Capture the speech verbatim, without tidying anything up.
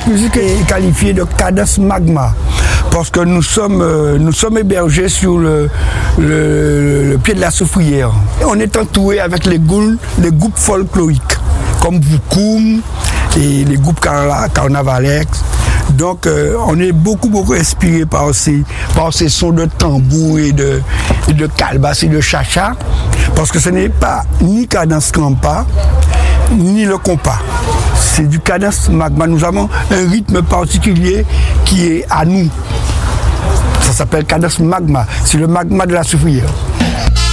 musique est qualifiée de cadence magma parce que nous sommes, euh, nous sommes hébergés sur le, le, le pied de la Soufrière. Et on est entouré avec les, goules, les groupes folkloriques comme Boukoum et les groupes carnavalex. Donc euh, on est beaucoup beaucoup inspiré par ces, par ces sons de tambour et de, et de calebasse et de chacha parce que ce n'est pas ni cadence compas ni le compas. C'est du cadence magma. Nous avons un rythme particulier qui est à nous. Ça s'appelle cadence magma. C'est le magma de la Soufrière.